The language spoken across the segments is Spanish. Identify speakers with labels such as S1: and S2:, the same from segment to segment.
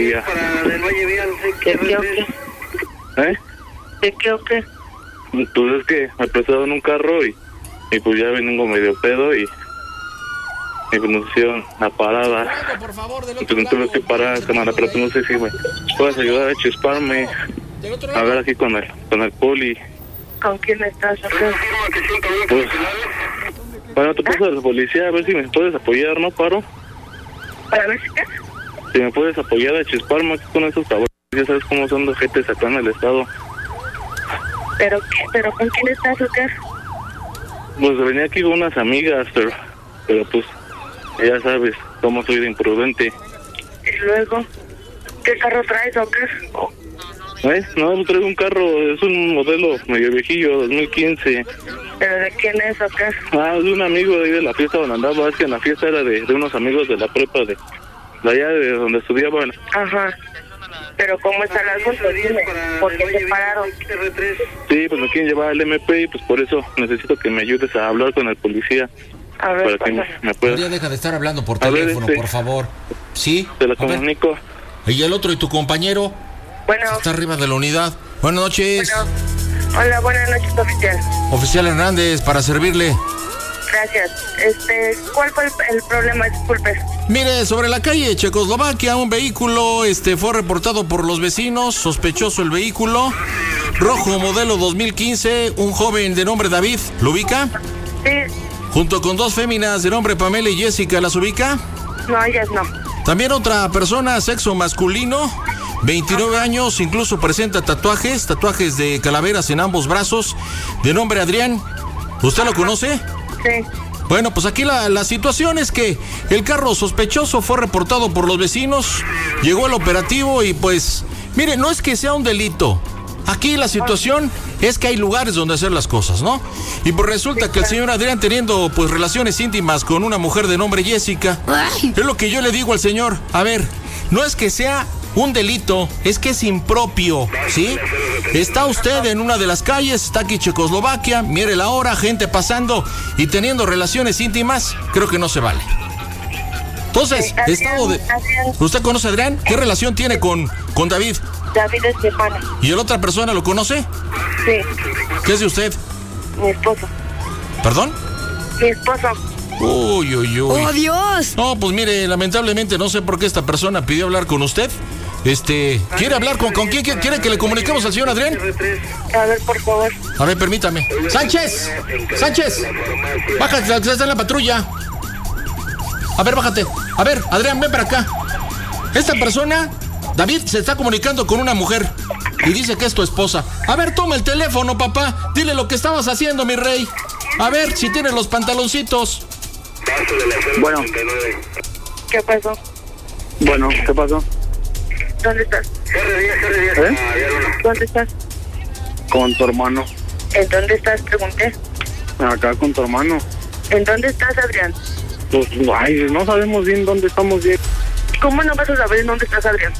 S1: policía.
S2: ¿De qué o qué? ¿De qué o qué?
S1: Pues es que me prestaron un carro y pues ya vengo medio pedo y pues nos hicieron la parada. Y pues me tuve que parar, cámara, pero pues no sé si me puedes ayudar a chisparme. A ver aquí con el poli.
S2: ¿Con quién estás acá?
S1: Pues, bueno, te paso a la policía a ver si me puedes apoyar, ¿no, Paro?
S2: ¿Para ver si qué?
S1: Si me puedes apoyar a chisparme aquí con esos cabrones, ya sabes cómo son los jetes acá en el estado.
S2: ¿Pero qué? ¿Pero con quién estás o qué?
S1: Pues venía aquí con unas amigas, pero pues, ya sabes cómo soy de imprudente.
S2: ¿Y luego? ¿Qué carro traes o qué?
S1: No, traigo un carro, es un modelo medio viejillo, 2015.
S2: ¿Pero de quién es o qué?
S1: De un amigo de ahí de la fiesta donde andaba, es que en la fiesta era de unos amigos de la prepa de allá de donde estudiaban.
S2: Ajá. Pero ¿cómo está el asunto? Dime, ¿por qué se pararon?
S1: Sí, pues me quieren llevar al MP y pues por eso necesito que me ayudes a hablar con el policía.
S2: A ver,
S1: para que me pueda...
S3: María, deja de estar hablando por teléfono, por favor. ¿Sí?
S1: Te la comunico.
S3: ¿Y el otro y tu compañero?
S2: Bueno.
S3: Está arriba de la unidad. Buenas noches.
S2: Bueno. Hola, buenas noches, oficial.
S3: Oficial Hernández, para servirle.
S2: Gracias. ¿Cuál fue el problema? Disculpe.
S3: Mire, sobre la calle Checoslovaquia, un vehículo fue reportado por los vecinos, sospechoso el vehículo, rojo modelo 2015, un joven de nombre David, ¿lo ubica?
S2: Sí.
S3: Junto con dos féminas de nombre Pamela y Jessica, ¿las ubica?
S2: No, ellas no.
S3: También otra persona, sexo masculino, 29 años, incluso presenta tatuajes de calaveras en ambos brazos, de nombre Adrián. ¿Usted lo conoce?
S2: Sí.
S3: Bueno, pues aquí la situación es que el carro sospechoso fue reportado por los vecinos, llegó el operativo y pues, mire, no es que sea un delito. Aquí la situación es que hay lugares donde hacer las cosas, ¿no? Y pues resulta que el señor Adrián teniendo pues relaciones íntimas con una mujer de nombre Jessica, es lo que yo le digo al señor, a ver, no es que sea un delito, es que es impropio, ¿sí? Está usted en una de las calles, está aquí Checoslovaquia, mire la hora, gente pasando y teniendo relaciones íntimas, creo que no se vale. Entonces,
S2: Adrián.
S3: ¿Usted conoce a Adrián? ¿Qué relación tiene con David?
S2: David es mi hermano.
S3: ¿Y la otra persona lo conoce?
S2: Sí.
S3: ¿Qué es de usted?
S2: Mi esposo.
S3: ¿Perdón?
S2: Mi esposo.
S3: Uy.
S4: ¡Oh, Dios!
S3: No, pues mire, lamentablemente no sé por qué esta persona pidió hablar con usted. ¿Quiere hablar con quién? ¿Quiere que le comuniquemos al señor Adrián?
S2: A ver, por favor.
S3: A ver, permítame. ¡Sánchez! Bájate, está en la patrulla. A ver, bájate. A ver, Adrián, ven para acá. Esta persona, David, se está comunicando con una mujer y dice que es tu esposa. A ver, toma el teléfono, papá. Dile lo que estabas haciendo, mi rey. A ver si tienes los pantaloncitos.
S1: Bueno.
S2: ¿Qué pasó?
S1: Bueno, ¿qué pasó?
S2: ¿Dónde estás? ¿Dónde estás?
S1: Con tu hermano.
S2: ¿En dónde estás? Pregunté.
S1: Acá con tu hermano.
S2: ¿En dónde estás, Adrián?
S1: Pues, no sabemos bien dónde estamos bien.
S2: ¿Cómo no vas a saber dónde estás, Adrián?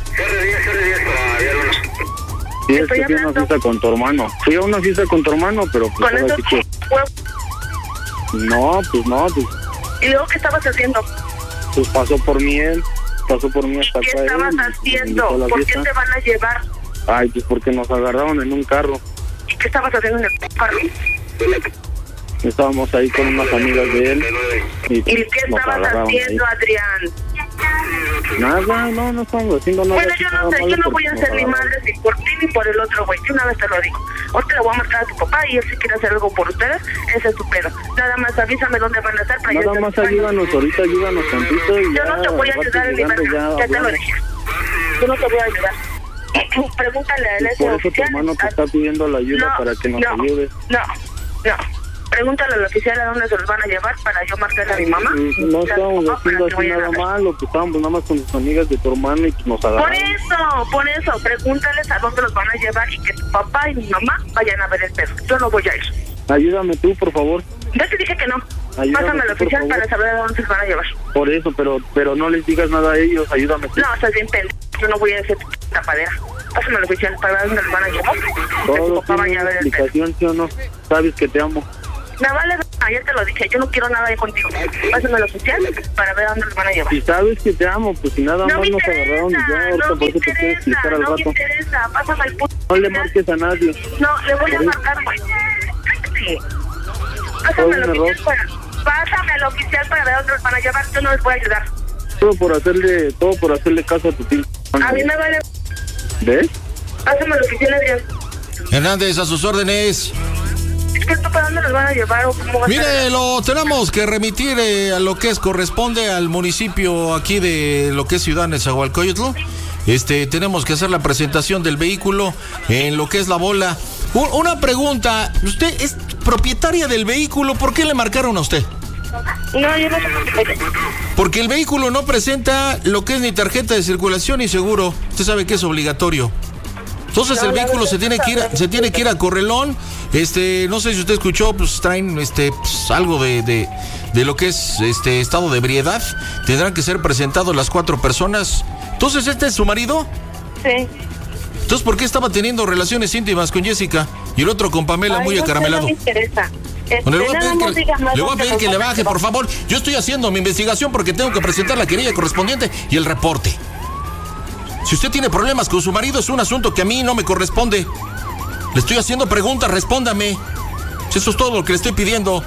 S1: Sí, es que fui a una fiesta con tu hermano. Fui a una fiesta con tu hermano, pero pues...
S2: ¿Con esos huevos?
S1: No.
S2: ¿Y luego qué estabas haciendo?
S1: Pues pasó por mí hasta acá.
S2: ¿Qué estabas haciendo? ¿Por qué te van a llevar?
S1: Ay, pues porque nos agarraron en un carro.
S2: ¿Y qué estabas haciendo en el carro?
S1: Estábamos ahí con unas amigas de él.
S2: ¿Y qué estabas haciendo, ahí, Adrián?
S1: Nada, no estamos haciendo nada.
S2: Bueno, yo no sé, yo no voy a hacer ni madres ni por ti ni por el otro güey. Yo una vez te lo digo. Ahorita le voy a marcar a tu papá y él si quiere hacer algo por ustedes, ese es tu pedo. Nada más avísame dónde van a estar para
S1: nada más ayúdanos tantito y
S2: yo no te voy a ayudar en mi mano, ya te lo dije. Yo no te voy a ayudar. Pregúntale a él ese
S1: por eso
S2: oficial.
S1: Tu hermano te está pidiendo la ayuda para que nos ayudes.
S2: No. Pregúntale al oficial a dónde se los van a llevar para yo marcarle a mi mamá.
S1: No estábamos haciendo así nada malo, que estábamos nada más con sus amigas de tu hermano y nos agarraron.
S2: Por eso, pregúntales a dónde los van a llevar y que tu papá y mi mamá vayan a ver el perro. Yo no voy a ir.
S1: Ayúdame tú, por favor.
S2: Ya te dije que no.
S1: Ayúdame
S2: pásame al oficial para saber a dónde se van a llevar.
S1: Por eso, pero no les digas nada a ellos, ayúdame tú.
S2: No, estás bien pendejo. Yo no voy a hacer tapadera. Pásame al oficial para ver dónde los van a llevar.
S1: Todo tiene una explicación, ¿sí o no? Sabes que te amo.
S2: Me vale, ya te lo dije, yo no quiero nada de contigo. Pásame al oficial para ver a dónde los van a llevar.
S1: Si sabes que te amo, pues si nada más nos agarraron y ya, ahorita
S2: no
S1: por eso te quieres explicar al rato.
S2: me interesa, pásame al puto.
S1: No le marques a nadie.
S2: No, le voy a marcar, güey. Sí. Pásame al oficial para ver a dónde los van a llevar, yo no les voy a ayudar.
S1: Todo por hacerle caso a tu tío.
S2: A mí me vale.
S1: ¿Ves?
S2: Pásame al oficial, Adrián.
S3: Hernández, a sus órdenes.
S2: Es que esto para dónde los van a llevar o cómo va a ser.
S3: Mire, lo tenemos que remitir a lo que corresponde al municipio aquí de lo que es Ciudad Nezahualcóyotl. Tenemos que hacer la presentación del vehículo en lo que es la bola. Una pregunta, ¿usted es propietaria del vehículo? ¿Por qué le marcaron a usted?
S2: No, yo no soy propietaria.
S3: Porque el vehículo no presenta lo que es ni tarjeta de circulación ni seguro. Usted sabe que es obligatorio. Entonces el vehículo se tiene que ir a Correlón. No sé si usted escuchó, pues traen algo de lo que es estado de ebriedad. Tendrán que ser presentados las 4 personas. Entonces, ¿este es su marido?
S2: Sí.
S3: Entonces, ¿por qué estaba teniendo relaciones íntimas con Jessica y el otro con Pamela muy acaramelado?
S2: No me interesa.
S3: Le voy a pedir que le baje, por favor. Yo estoy haciendo mi investigación porque tengo que presentar la querella correspondiente y el reporte. Si usted tiene problemas con su marido, es un asunto que a mí no me corresponde. Le estoy haciendo preguntas, respóndame. Eso es todo lo que le estoy pidiendo.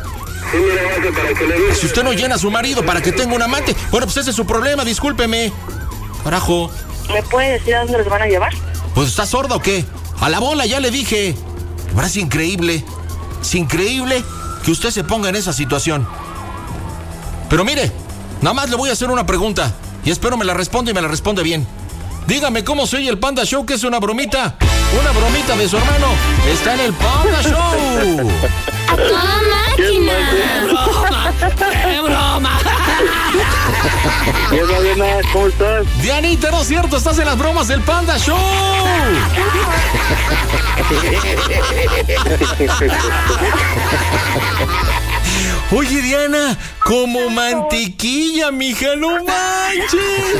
S3: Si usted no llena a su marido para que tenga un amante, bueno, pues ese es su problema, discúlpeme. Carajo.
S2: ¿Me puede decir a dónde los van a llevar?
S3: Pues, ¿está sorda o qué? A la bola, ya le dije. Ahora es increíble. Es increíble que usted se ponga en esa situación. Pero mire, nada más le voy a hacer una pregunta y espero me la responda y me la responde bien. Dígame cómo se oye el Panda Show, que es una bromita. Una bromita de su hermano. Está en el Panda Show.
S4: ¡A toda máquina!
S3: ¡Qué broma!
S1: ¿Qué tal, Diana? ¿Cómo estás?
S3: Dianita, no es cierto, estás en las bromas del Panda Show. Oye, Diana, como mantequilla, mija, no manches.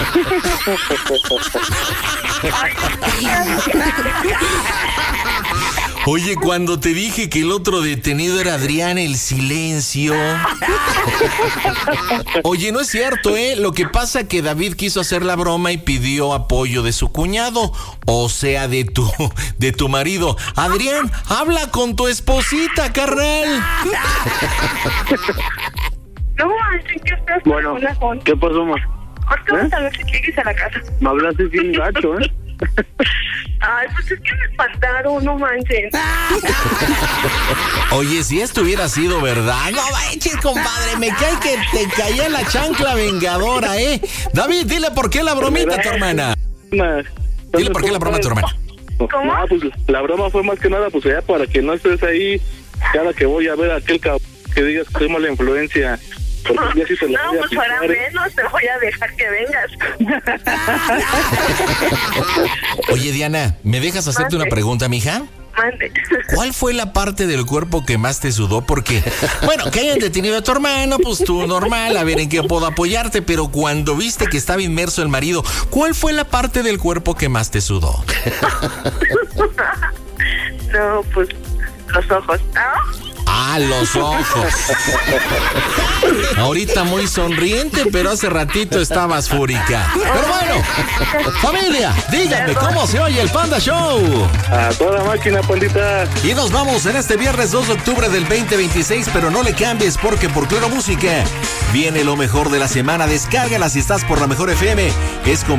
S3: Oye, cuando te dije que el otro detenido era Adrián, el silencio. Oye, no es cierto, ¿eh? Lo que pasa es que David quiso hacer la broma y pidió apoyo de su cuñado, o sea, de tu marido. Adrián, habla con tu esposita, carnal.
S2: No, manches, ¿qué estás?
S1: Bueno, ¿qué pasó, ma?
S2: Ahorita vamos a ver si llegues a la casa.
S1: Me hablaste bien gacho, ¿eh?
S2: Ay, pues es que me espantaron, no manches.
S3: Oye, si esto hubiera sido verdad, no manches, compadre, me cae que te caía la chancla vengadora, ¿eh? David, dile por qué la bromita a tu hermana. Dile por qué la broma a tu hermana.
S2: ¿Cómo?
S1: Ah, pues la broma fue más que nada, pues ya para que no estés ahí cada que voy a ver a aquel cabrón que digas que soy mala influencia. Porque ya sí te la voy a
S2: pues para
S1: picar,
S2: menos te voy a dejar que vengas.
S3: Oye, Diana, ¿me dejas hacerte una pregunta, mija?
S2: Mande.
S3: ¿Cuál fue la parte del cuerpo que más te sudó? Porque, bueno, que hayan detenido a tu hermano, pues tú normal, a ver en qué puedo apoyarte, pero cuando viste que estaba inmerso el marido, ¿cuál fue la parte del cuerpo que más te sudó?
S2: No, pues los ojos. ¿No?
S3: Ah, los ojos. Ahorita muy sonriente, pero hace ratito estabas fúrica. Pero bueno, familia, díganme cómo se oye el Panda Show.
S1: A toda máquina, pandita.
S3: Y nos vamos en este viernes 2 de octubre del 2026, pero no le cambies porque por Claro Música viene lo mejor de la semana. Descárgala si estás por la Mejor FM. Es con